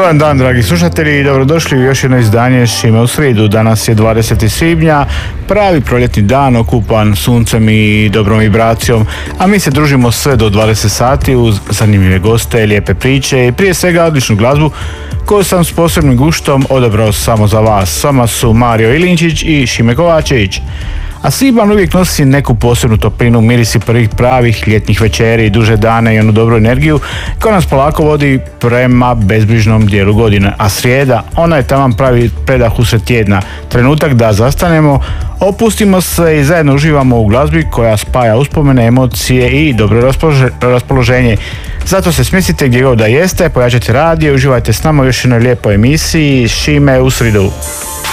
Dobar dan, dragi slušatelji, i dobrodošli u još jedno izdanje Šime u sridu. Danas je 20. svibnja, pravi proljetni dan okupan suncem i dobrom vibracijom, a mi se družimo sve do 20 sati uz zanimljive goste, lijepe priče i prije svega odličnu glazbu koju sam s posebnim guštom odabrao samo za vas. S vama su Mario Ilinčić i Šime Kovačević. A svibanj uvijek nosi neku posebnu toplinu, mirisi prvih pravih ljetnih večeri, duže dane i onu dobru energiju koja nas polako vodi prema bezbrižnom dijelu godine. A srijeda, ona je taman pravi predah usred tjedna, trenutak da zastanemo, opustimo se i zajedno uživamo u glazbi koja spaja uspomene, emocije i dobro raspoloženje. Zato se smjestite gdje god da jeste, pojačajte radio i uživajte s nama u još jednoj lijepoj emisiji Šime u sridu.